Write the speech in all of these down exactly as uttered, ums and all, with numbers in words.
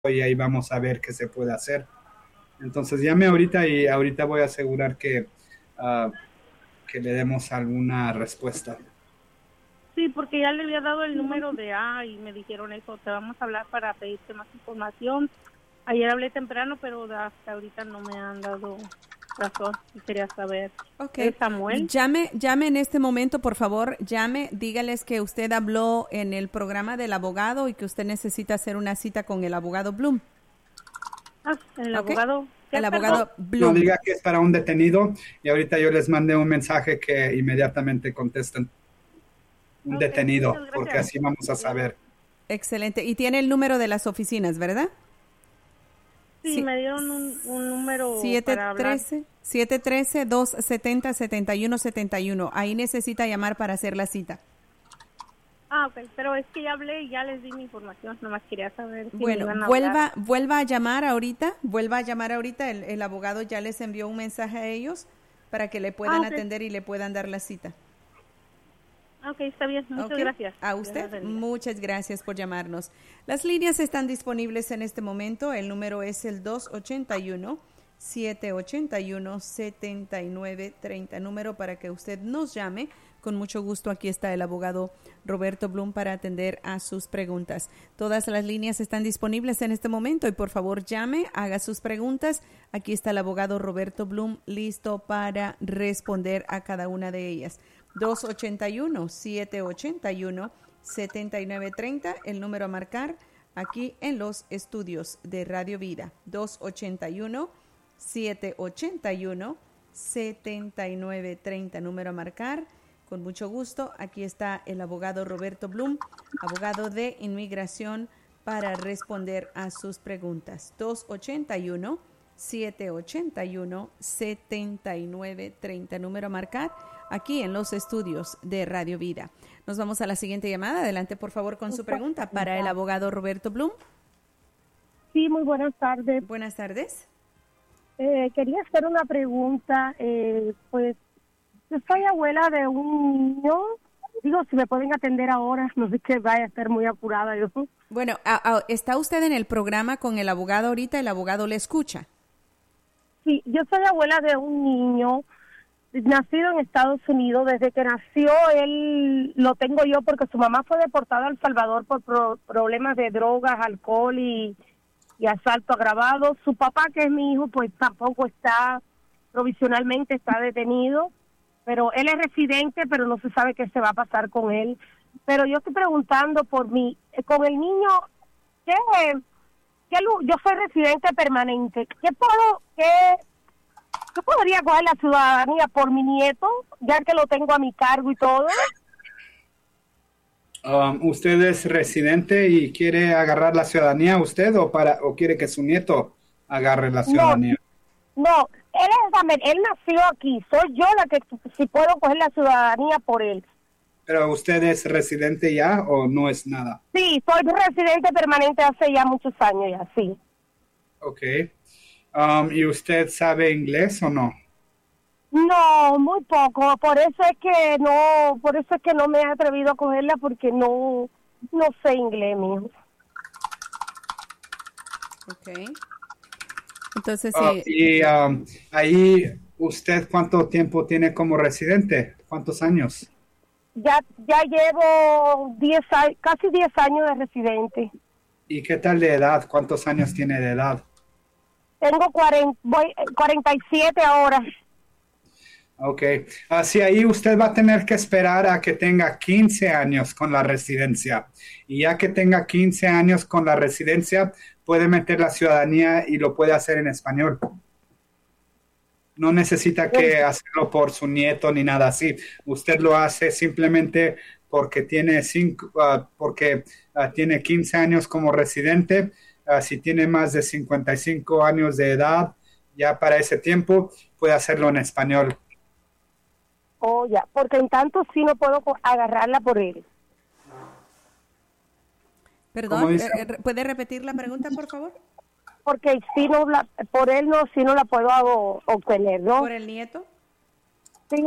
y ahí vamos a ver qué se puede hacer. Entonces llame ahorita y ahorita voy a asegurar que, uh, que le demos alguna respuesta. Sí, porque ya le había dado el número de A y me dijeron eso, te vamos a hablar para pedirte más información. Ayer hablé temprano, pero hasta ahorita no me han dado razón y quería saber. Okay. ¿Es Samuel? Llame, llame en este momento, por favor, llame, dígales que usted habló en el programa del abogado y que usted necesita hacer una cita con el abogado Bloom. Ah, el Okay. abogado. El abogado No Bloom. diga que es para un detenido y ahorita yo les mandé un mensaje que inmediatamente contesten. Un Okay, detenido, muchas gracias. porque así vamos a saber. Excelente. Y tiene el número de las oficinas, ¿verdad? Sí, Sí. me dieron un, un número siete para hablar. uno tres, dos siete cero, siete uno siete uno. Ahí necesita llamar para hacer la cita. Ah, ok, pero es que ya hablé y ya les di mi información, nomás quería saber si Bueno, me iban a vuelva, hablar. vuelva a llamar ahorita, vuelva a llamar ahorita, el, el abogado ya les envió un mensaje a ellos para que le puedan Ah, ok. atender y le puedan dar la cita. Ok, está bien, muchas ¿Ok? gracias. A Dios usted, la bendiga. muchas gracias por llamarnos. Las líneas están disponibles en este momento, el número es el dos ocho uno, siete ocho uno, siete nueve tres cero, número para que usted nos llame. Con mucho gusto, aquí está el abogado Roberto Bloom para atender a sus preguntas. Todas las líneas están disponibles en este momento y por favor llame, haga sus preguntas. Aquí está el abogado Roberto Bloom listo para responder a cada una de ellas. dos ocho uno, siete ocho uno, siete nueve tres cero, el número a marcar aquí en los estudios de Radio Vida. dos ocho uno, siete ocho uno, siete nueve tres cero, número a marcar. Con mucho gusto, aquí está el abogado Roberto Bloom, abogado de inmigración, para responder a sus preguntas. dos ocho uno, siete ocho uno, siete nueve tres cero, número a marcar aquí en los estudios de Radio Vida. Nos vamos a la siguiente llamada. Adelante, por favor, con su pregunta para el abogado Roberto Bloom. Sí, muy buenas tardes. Buenas tardes. Eh, quería hacer una pregunta. Eh, pues yo soy abuela de un niño. Digo, si me pueden atender ahora, no sé que vaya a estar muy apurada yo. Bueno, a, a, ¿está usted en el programa con el abogado ahorita? ¿El abogado le escucha? Sí, yo soy abuela de un niño nacido en Estados Unidos. Desde que nació, él lo tengo yo porque su mamá fue deportada a El Salvador por pro, problemas de drogas, alcohol y, y asalto agravado. Su papá, que es mi hijo, pues tampoco está, provisionalmente está detenido, pero él es residente, pero no se sabe qué se va a pasar con él. Pero yo estoy preguntando por mí, con el niño, ¿qué, qué yo soy residente permanente? ¿Qué puedo, qué, yo podría coger la ciudadanía por mi nieto, ya que lo tengo a mi cargo y todo? Um, ¿Usted es residente y quiere agarrar la ciudadanía usted o para o quiere que su nieto agarre la ciudadanía? No, no, él es él nació aquí, soy yo la que si puedo coger la ciudadanía por él. ¿Pero usted es residente ya o no es nada? Sí, soy residente permanente hace ya muchos años ya, sí. Ok. Um, ¿Y usted sabe inglés o no? No, muy poco, por eso es que no, por eso es que no me he atrevido a cogerla porque no, no sé inglés, mijo. Ok. Entonces, Uh, sí. y um, ahí, ¿usted cuánto tiempo tiene como residente? ¿Cuántos años? Ya, ya llevo diez, casi diez años de residente. ¿Y qué tal de edad? ¿Cuántos años tiene de edad? Tengo cuarenta, voy, cuarenta y siete ahora. Ok. Así ahí usted va a tener que esperar a que tenga quince años con la residencia. Y ya que tenga quince años con la residencia, puede meter la ciudadanía y lo puede hacer en español. No necesita que hacerlo por su nieto ni nada así. Usted lo hace simplemente porque tiene cinco, uh, porque uh, tiene quince años como residente. Uh, si tiene más de cincuenta y cinco años de edad, ya para ese tiempo puede hacerlo en español. Oh, ya, porque en tanto sí no puedo agarrarla por él. Perdón, eh, ¿puede repetir la pregunta, por favor? Porque si no la, por él no, si no la puedo obtener, ¿no? ¿Por el nieto? Sí.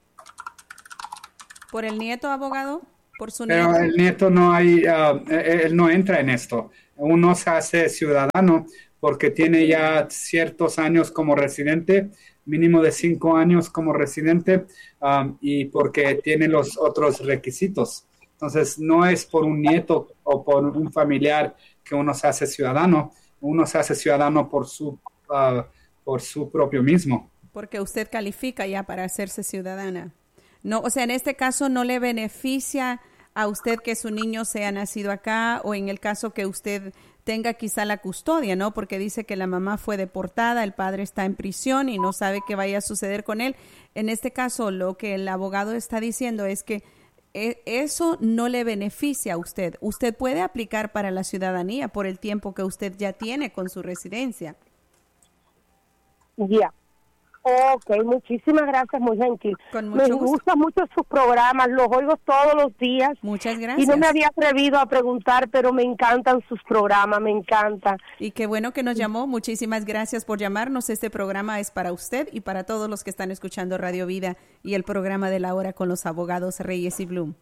¿Por el nieto, abogado? ¿Por su Pero nieto? el nieto no hay, uh, él no entra en esto. uno se hace ciudadano porque tiene ya ciertos años como residente, mínimo de cinco años como residente, um, y porque tiene los otros requisitos. Entonces, no es por un nieto o por un familiar que uno se hace ciudadano, uno se hace ciudadano por su, uh, por su propio mismo. Porque usted califica ya para hacerse ciudadana. No, o sea, en este caso no le beneficia a usted que su niño sea nacido acá, o en el caso que usted tenga quizá la custodia, ¿no? Porque dice que la mamá fue deportada, el padre está en prisión y no sabe qué vaya a suceder con él. En este caso, lo que el abogado está diciendo es que eso no le beneficia a usted. Usted puede aplicar para la ciudadanía por el tiempo que usted ya tiene con su residencia. Ya. Yeah. Ok, muchísimas gracias, muy gentil. Con mucho me gusto. gustan mucho sus programas, los oigo todos los días. Muchas gracias. Y no me había atrevido a preguntar, pero me encantan sus programas, me encantan. Y qué bueno que nos llamó, muchísimas gracias por llamarnos. Este programa es para usted y para todos los que están escuchando Radio Vida y el programa de la hora con los abogados Reyes y Bloom.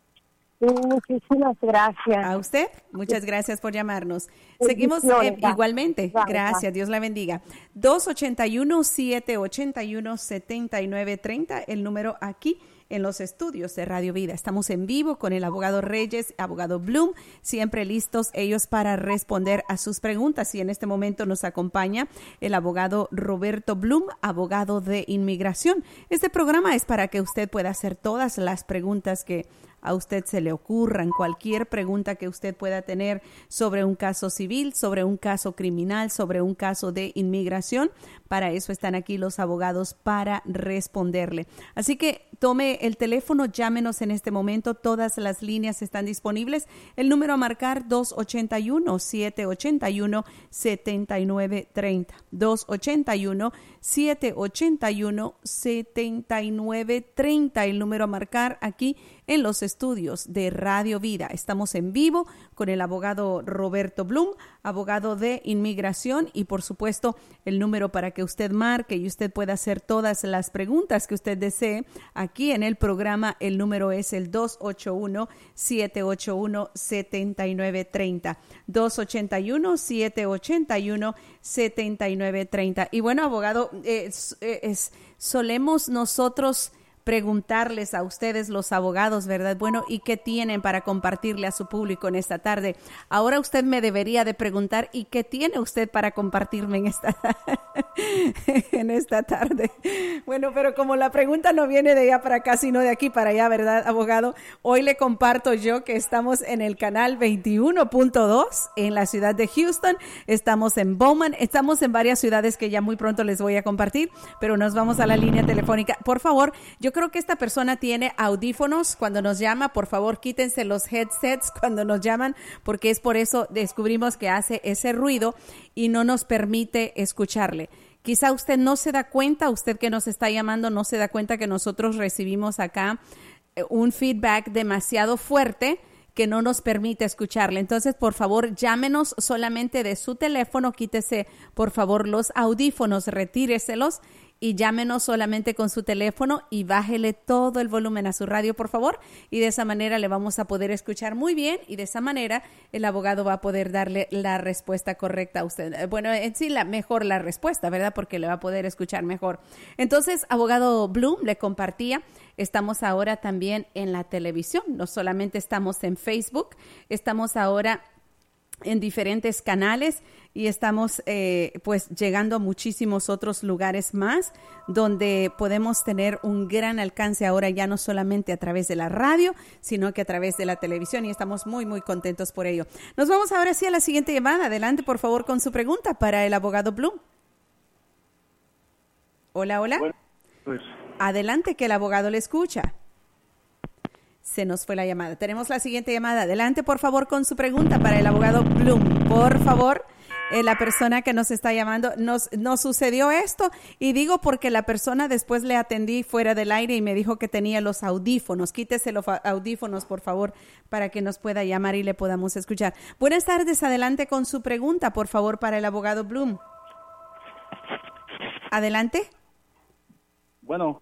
Muchísimas gracias. A usted, muchas gracias por llamarnos. Seguimos eh, igualmente. Gracias, Dios la bendiga. dos ocho uno, siete ocho uno, siete nueve tres cero, el número aquí en los estudios de Radio Vida. Estamos en vivo con el abogado Reyes, abogado Bloom, siempre listos ellos para responder a sus preguntas. Y en este momento nos acompaña el abogado Roberto Bloom, abogado de inmigración. Este programa es para que usted pueda hacer todas las preguntas que a usted se le ocurran, cualquier pregunta que usted pueda tener sobre un caso civil, sobre un caso criminal, sobre un caso de inmigración. Para eso están aquí los abogados para responderle. Así que tome el teléfono, llámenos en este momento. Todas las líneas están disponibles. El número a marcar dos ocho uno, siete ocho uno, siete nueve tres cero. dos ocho uno, siete ocho uno, siete nueve tres cero. El número a marcar aquí en los estudios de Radio Vida. Estamos en vivo con el abogado Roberto Bloom, abogado de inmigración, y por supuesto el número para que usted marque y usted pueda hacer todas las preguntas que usted desee aquí en el programa. El número es el dos ocho uno, siete ocho uno, siete nueve tres cero. dos ocho uno, siete ocho uno, siete nueve tres cero. Y bueno, abogado, es, es, solemos nosotros preguntarles a ustedes, los abogados, ¿verdad? Bueno, ¿y qué tienen para compartirle a su público en esta tarde? Ahora usted me debería de preguntar, ¿y qué tiene usted para compartirme en esta, en esta tarde? Bueno, pero como la pregunta no viene de allá para acá, sino de aquí para allá, ¿verdad, abogado? Hoy le comparto yo que estamos en el canal veintiuno punto dos en la ciudad de Houston, estamos en Bowman, estamos en varias ciudades que ya muy pronto les voy a compartir, pero nos vamos a la línea telefónica. Por favor, yo creo que esta persona tiene audífonos cuando nos llama. Por favor, quítense los headsets cuando nos llaman, porque es por eso descubrimos que hace ese ruido y no nos permite escucharle. Quizá usted no se da cuenta, usted que nos está llamando no se da cuenta que nosotros recibimos acá un feedback demasiado fuerte que no nos permite escucharle. Entonces, por favor, llámenos solamente de su teléfono, quítese, por favor, los audífonos, retíreselos y llámenos solamente con su teléfono y bájele todo el volumen a su radio, por favor, y de esa manera le vamos a poder escuchar muy bien y de esa manera el abogado va a poder darle la respuesta correcta a usted. Bueno, en sí, la mejor la respuesta, ¿verdad? Porque le va a poder escuchar mejor. Entonces, abogado Bloom, le compartía, estamos ahora también en la televisión, no solamente estamos en Facebook, estamos ahora en diferentes canales y estamos eh, pues llegando a muchísimos otros lugares más donde podemos tener un gran alcance ahora, ya no solamente a través de la radio, sino que a través de la televisión, y estamos muy muy contentos por ello. Nos vamos ahora sí a la siguiente llamada. Adelante, por favor, con su pregunta para el abogado Bloom. Hola, hola. Bueno, pues. Adelante, que el abogado le escucha. Se nos fue la llamada. Tenemos la siguiente llamada. Adelante, por favor, con su pregunta para el abogado Bloom. Por favor, eh, la persona que nos está llamando, nos, nos sucedió esto, y digo porque la persona después le atendí fuera del aire y me dijo que tenía los audífonos. Quítese los audífonos, por favor, para que nos pueda llamar y le podamos escuchar. Buenas tardes. Adelante con su pregunta, por favor, para el abogado Bloom. Adelante. Bueno.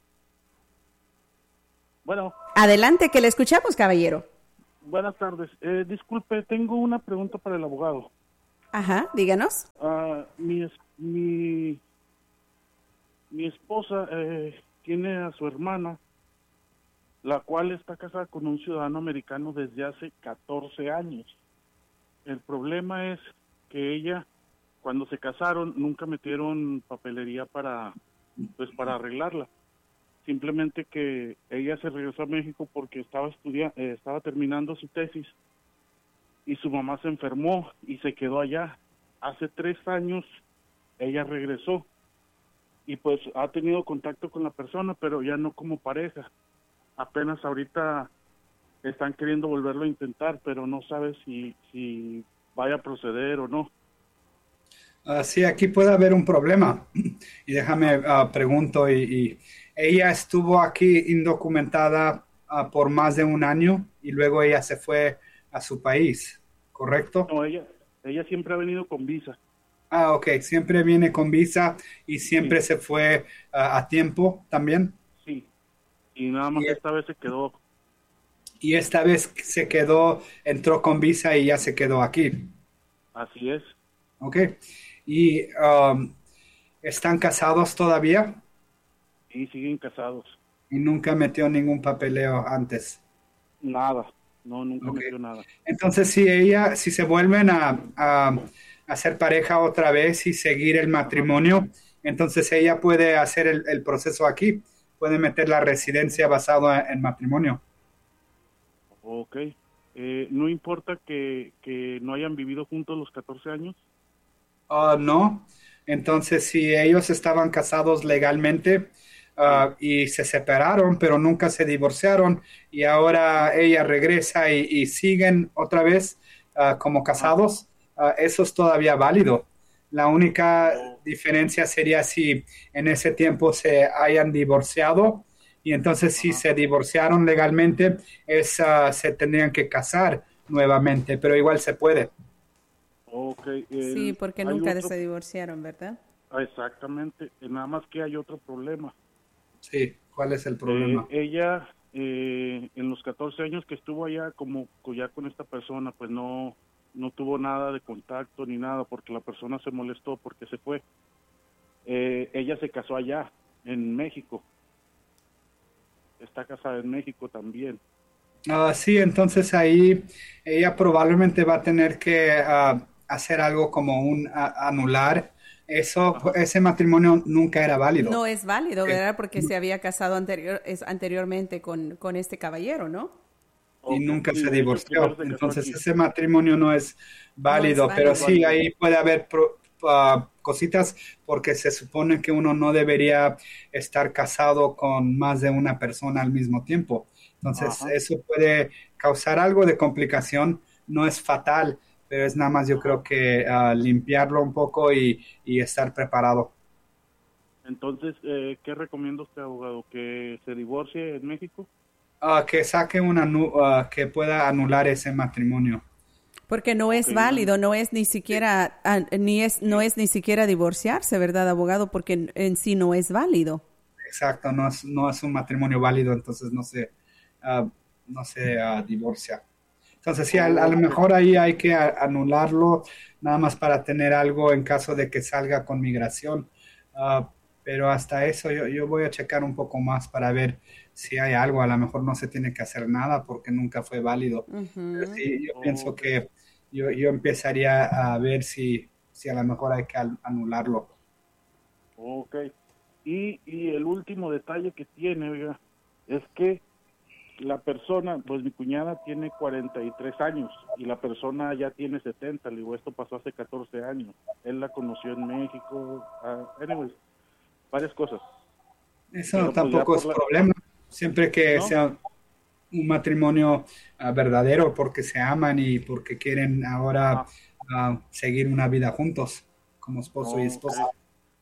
Bueno. Adelante, que le escuchamos, caballero. Buenas tardes. Eh, disculpe, tengo una pregunta para el abogado. Ajá, díganos. Ah, mi, es- mi, mi esposa eh, tiene a su hermana, la cual está casada con un ciudadano americano desde hace catorce años. El problema es que ella, cuando se casaron, nunca metieron papelería para, pues, para arreglarla. Simplemente que ella se regresó a México porque estaba estudia- eh, estaba terminando su tesis y su mamá se enfermó y se quedó allá. Hace tres años ella regresó y pues ha tenido contacto con la persona, pero ya no como pareja. Apenas ahorita están queriendo volverlo a intentar, pero no sabe si, si vaya a proceder o no. Ah, sí, aquí puede haber un problema. Y déjame ah, pregunto, y, y ella estuvo aquí indocumentada ah, por más de un año y luego ella se fue a su país, ¿correcto? No, ella, ella siempre ha venido con visa. Ah, ok, siempre viene con visa y siempre Sí, se fue ah, a tiempo también. sí. Y nada más Y, esta vez se quedó. y esta vez se quedó, entró con visa y ya se quedó aquí. Así es. Ok. ¿Y um, están casados todavía? Y siguen casados. Y nunca metió ningún papeleo antes. Nada. No, nunca Ok. metió nada. Entonces, si ella, si se vuelven a, a, a ser pareja otra vez y seguir el Ajá. matrimonio, entonces ella puede hacer el, el proceso aquí, puede meter la residencia basada en matrimonio. Ok. Eh, no importa que, que no hayan vivido juntos los catorce años. Ah, no. Entonces, si ellos estaban casados legalmente Sí. ah, y se separaron, pero nunca se divorciaron, y ahora ella regresa y, y siguen otra vez ah, como Ajá. casados, ah, eso es todavía válido. La única Oh, diferencia sería si en ese tiempo se hayan divorciado, y entonces si ajá. se divorciaron legalmente, es, ah, se tendrían que casar nuevamente, pero igual se puede. Ok. Sí, El, porque hay nunca otro. se divorciaron, ¿verdad? Ah, exactamente. Eh, Nada más que hay otro problema. Sí, ¿cuál es el Eh, problema? ella, eh, en los catorce años que estuvo allá, como co- ya con esta persona, pues no, no tuvo nada de contacto ni nada, porque la persona se molestó porque se fue. Eh, ella se casó allá, en México. Está casada en México también. Ah, sí, entonces ahí ella probablemente va a tener que ah, hacer algo como un a- anular. Eso, Ajá. ese matrimonio nunca era válido. No es válido, Eh, ¿verdad? Porque se había casado anterior, es, anteriormente con, con este caballero, ¿no? y Ok, nunca sí, se de hecho primero divorció. se casó Entonces aquí. ese matrimonio no es No es válido, No pero es válido. sí, válido. ahí puede haber pro- ah, cositas porque se supone que uno no debería estar casado con más de una persona al mismo tiempo. Entonces Ajá, eso puede causar algo de complicación, no es fatal, pero es nada más yo ajá. creo que ah, limpiarlo un poco y, y estar preparado. Entonces, eh, ¿qué recomienda usted, abogado? ¿Que se divorcie en México? Ah, que saque una, nu- ah, que pueda anular ese matrimonio. Porque no Ok, es una... válido, no es ni siquiera, ah, ni es, no Sí. es ni siquiera divorciarse, ¿verdad, abogado? Porque en, en sí no es válido. Exacto, no es, no es un matrimonio válido, entonces no se, ah, no se ah, divorcia. Entonces sí, a, a lo Ok, mejor ahí hay que a- anularlo, nada más para tener algo en caso de que salga con migración. Ah, pero hasta eso yo, yo voy a checar un poco más para ver si hay algo. A lo mejor no se tiene que hacer nada porque nunca fue válido. Pero Ujú. sí, yo pienso ok, que yo, yo empezaría a ver si, si a lo mejor hay que al- anularlo. ok. Y, y el último detalle que tiene, oiga, es que la persona, pues mi cuñada tiene cuarenta y tres años y la persona ya tiene setenta. Le digo, esto pasó hace catorce años. Él la conoció en México, ah, anyways, varias cosas. Eso Pero pues ya tampoco por es la... problema, siempre que ¿No? sea un matrimonio ah, verdadero porque se aman y porque quieren ahora Ajá. ah, seguir una vida juntos como esposo y Ok, esposa.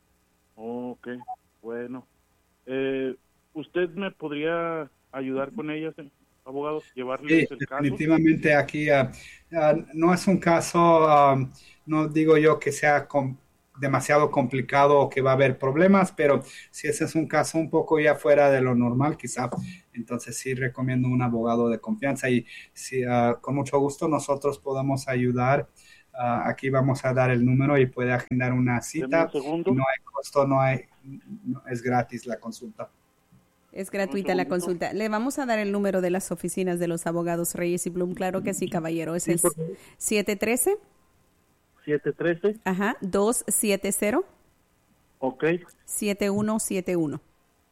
ok, bueno. Eh, ¿usted me podría ayudar con ellas, eh, abogados, Sí, llevarles el caso? definitivamente aquí ah, ah, no es un caso, ah, no digo yo que sea com- demasiado complicado o que va a haber problemas, pero si ese es un caso un poco ya fuera de lo normal, quizá, entonces sí recomiendo un abogado de confianza y sí, ah, con mucho gusto nosotros podemos ayudar uh, aquí vamos a dar el número y puede agendar una cita. No hay costo, no hay, no, es gratis la consulta. Es gratuita la consulta. Le vamos a dar el número de las oficinas de los abogados Reyes y Bloom. Claro que sí, caballero. Es el siete uno tres. siete uno tres. Ajá. dos siete cero. Ok. siete uno siete uno.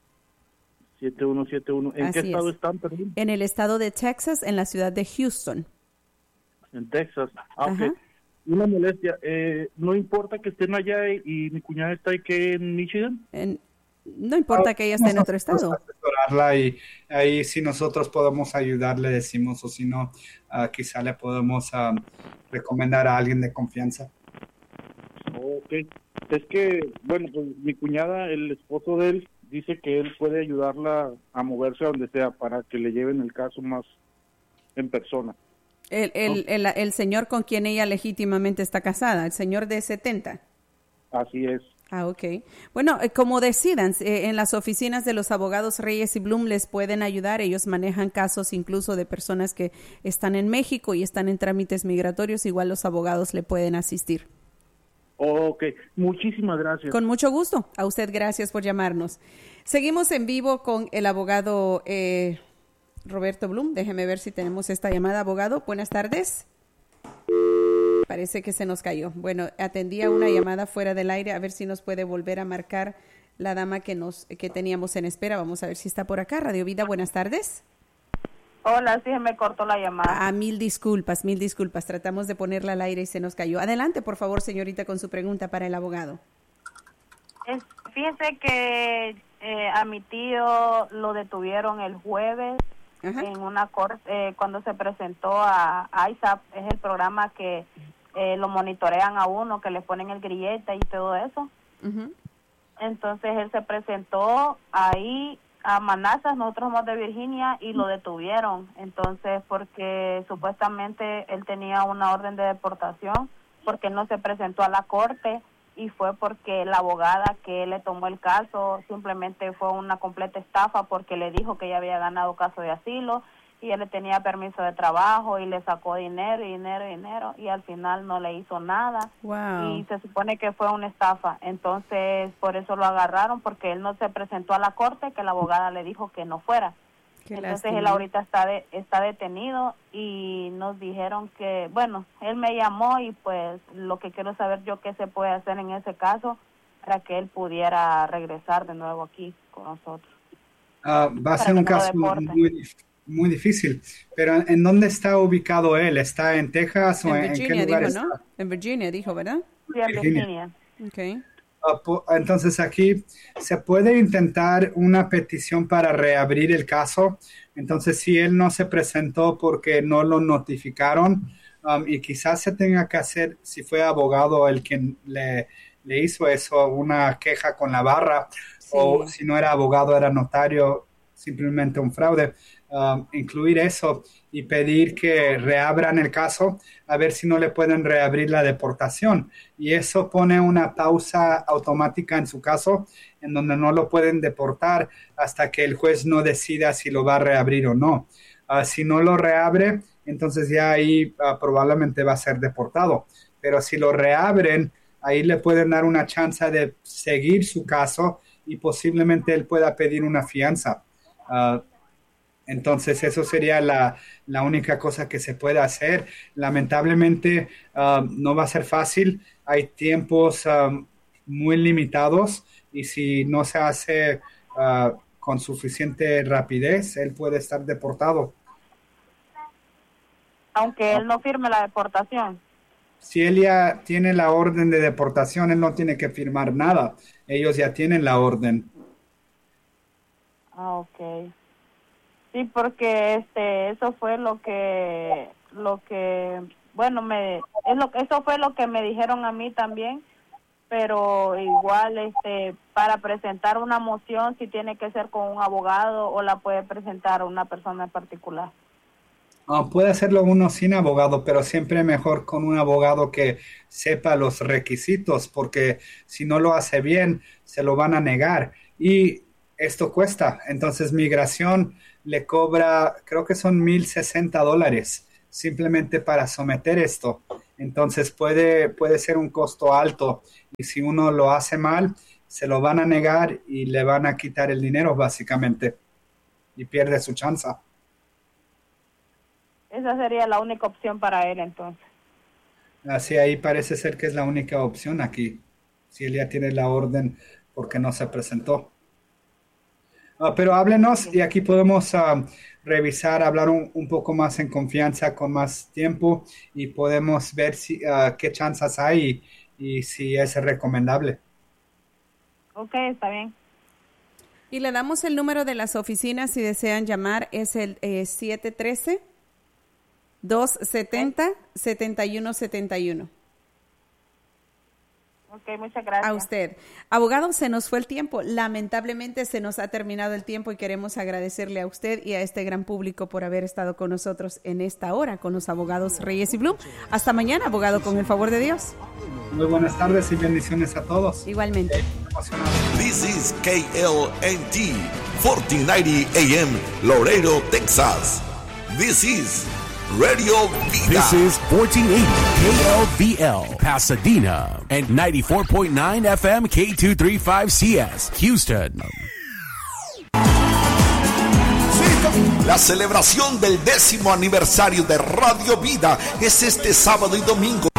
siete uno siete uno. ¿En Así qué estado es. están, perdón? En el estado de Texas, en la ciudad de Houston. En Texas. Ah, Ajá. ok. Una molestia. Eh, no importa que estén allá y, y mi cuñada está aquí en Michigan. En, no importa que ella esté en otro estado. Asesorarla y ahí si nosotros podemos ayudar, le decimos, o si no, uh, quizá le podemos uh, recomendar a alguien de confianza. Ok. Es que, bueno, pues mi cuñada, el esposo de él, dice que él puede ayudarla a moverse a donde sea para que le lleven el caso más en persona. El, el, el, el señor con quien ella legítimamente está casada, el señor de setenta. Así es. Ah, ok. Bueno, eh, como decidan, eh, en las oficinas de los abogados Reyes y Bloom les pueden ayudar. Ellos manejan casos incluso de personas que están en México y están en trámites migratorios. Igual los abogados le pueden asistir. Ok, muchísimas gracias. Con mucho gusto. A usted gracias por llamarnos. Seguimos en vivo con el abogado eh, Roberto Bloom. Déjeme ver si tenemos esta llamada. Abogado, buenas tardes. Parece que se nos cayó. Bueno, atendía una llamada fuera del aire. A ver si nos puede volver a marcar la dama que nos que teníamos en espera. Vamos a ver si está por acá. Radio Vida, buenas tardes. Hola, sí, me cortó la llamada. Ah, mil disculpas, mil disculpas. Tratamos de ponerla al aire y se nos cayó. Adelante, por favor, señorita, con su pregunta para el abogado. Es, fíjese que eh, a mi tío lo detuvieron el jueves. Ajá. En una corte, eh, cuando se presentó a I S A P, es el programa que eh, lo monitorean a uno, que le ponen el grillete y todo eso. Uh-huh. Entonces él se presentó ahí a Manassas, nosotros somos de Virginia, y lo detuvieron. Entonces, porque supuestamente él tenía una orden de deportación, porque él no se presentó a la corte, y fue porque la abogada que le tomó el caso simplemente fue una completa estafa, porque le dijo que ella había ganado caso de asilo y él le tenía permiso de trabajo y le sacó dinero y dinero y dinero y al final no le hizo nada. Wow. Y se supone que fue una estafa. Entonces por eso lo agarraron, porque él no se presentó a la corte, que la abogada le dijo que no fuera. Qué Entonces lástima. Él ahorita está de, está detenido y nos dijeron que, bueno, él me llamó y pues lo que quiero saber yo qué se puede hacer en ese caso para que él pudiera regresar de nuevo aquí con nosotros. Uh, va a ser un caso muy, muy difícil, pero ¿en dónde está ubicado él? ¿Está en Texas o en, Virginia, en qué lugar dijo, está? ¿no? En Virginia, dijo, ¿verdad? Sí, en Virginia. Okay. Entonces aquí se puede intentar una petición para reabrir el caso. Entonces si él no se presentó porque no lo notificaron um, y quizás se tenga que hacer, si fue abogado el que le, le hizo eso, una queja con la barra, sí. O si no era abogado, era notario, simplemente un fraude. Um, incluir eso y pedir que reabran el caso a ver si no le pueden reabrir la deportación, y eso pone una pausa automática en su caso en donde no lo pueden deportar hasta que el juez no decida si lo va a reabrir o no. Uh, si no lo reabre, entonces ya ahí uh, probablemente va a ser deportado, pero si lo reabren, ahí le pueden dar una chance de seguir su caso y posiblemente él pueda pedir una fianza. Uh, Entonces, eso sería la, la única cosa que se puede hacer. Lamentablemente, uh, no va a ser fácil. Hay tiempos um, muy limitados y si no se hace uh, con suficiente rapidez, él puede estar deportado. Aunque él no firme la deportación. Si él ya tiene la orden de deportación, él no tiene que firmar nada. Ellos ya tienen la orden. Ah, ok. Sí, porque este eso fue lo que lo que bueno me es lo eso fue lo que me dijeron a mí también, pero igual este para presentar una moción si tiene que ser con un abogado o la puede presentar una persona en particular. Uh, puede hacerlo uno sin abogado, pero siempre mejor con un abogado que sepa los requisitos, porque si no lo hace bien se lo van a negar y esto cuesta. Entonces migración le cobra, creo que son mil sesenta dólares simplemente para someter esto. Entonces puede, puede ser un costo alto y si uno lo hace mal, se lo van a negar y le van a quitar el dinero básicamente y pierde su chance. Esa sería la única opción para él entonces. Así ahí parece ser que es la única opción aquí, si él ya tiene la orden porque no se presentó. Uh, pero háblenos y aquí podemos uh, revisar, hablar un, un poco más en confianza con más tiempo y podemos ver si, uh, qué chances hay y, y si es recomendable. Ok, está bien. Y le damos el número de las oficinas si desean llamar, es el eh, siete uno tres, dos siete cero, siete uno siete uno. Ok, muchas gracias. A usted. Abogado, se nos fue el tiempo. Lamentablemente se nos ha terminado el tiempo y queremos agradecerle a usted y a este gran público por haber estado con nosotros en esta hora con los abogados Reyes y Blum. Hasta mañana, abogado, con el favor de Dios. Muy buenas tardes y bendiciones a todos. Igualmente. This is K L N T, fourteen ninety A M, Laredo, Texas. This is Radio Vida. This is fourteen eighty K L V L, Pasadena, and ninety-four point nine F M K two thirty-five C S, Houston. La celebración del décimo aniversario de Radio Vida es este sábado y domingo.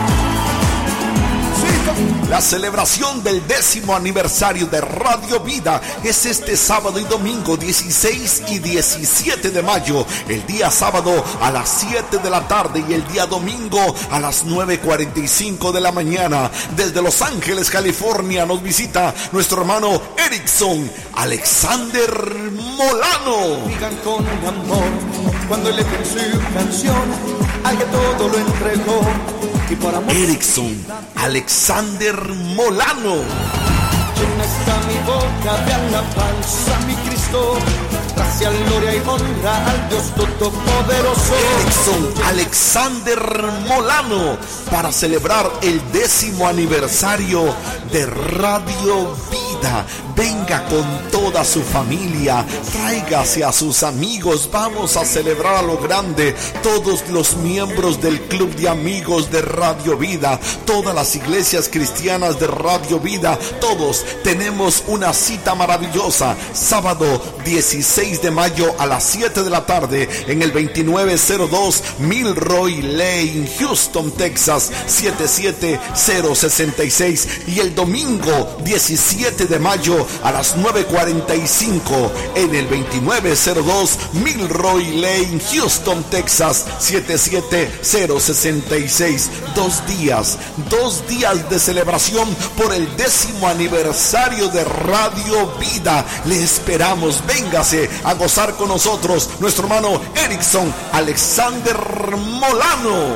La celebración del décimo aniversario de Radio Vida es este sábado y domingo dieciséis y diecisiete de mayo. El día sábado a las siete de la tarde y el día domingo a las nueve cuarenta y cinco de la mañana. Desde Los Ángeles, California, nos visita nuestro hermano Erickson Alexander Molano. Digan con amor, cuando le den su canción, al que todo lo entregó. Erickson Alexander Molano. Llena está mi boca de alabanza, mi Cristo. Gracia, gloria y honra al Dios Todopoderoso. Erickson Alexander Molano, para celebrar el décimo aniversario de Radio Vida. Venga con toda su familia, tráigase a sus amigos, vamos a celebrar a lo grande. Todos los miembros del Club de Amigos de Radio Vida, todas las iglesias cristianas de Radio Vida, todos tenemos una cita maravillosa, sábado dieciséis de mayo a las siete de la tarde en el veintinueve cero dos Milroy Lane, Houston, Texas siete siete cero seis seis, y el domingo diecisiete de mayo a las nueve cuarenta y cinco en el veintinueve cero dos Milroy Lane, Houston, Texas siete siete cero seis seis. Dos días, dos días de celebración por el décimo aniversario de Radio Vida. Le esperamos, véngase a gozar con nosotros, nuestro hermano Erickson Alexander Molano.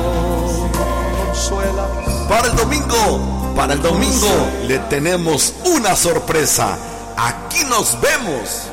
Para el domingo, para el domingo le tenemos una sorpresa. Aquí nos vemos.